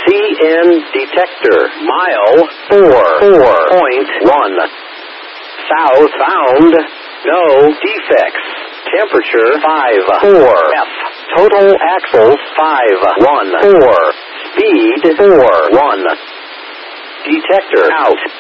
CN detector. Mile 4.1. South bound. No defects. Temperature 5.4. F. Total axles 5.1. 4. Speed 4.1. Detector out.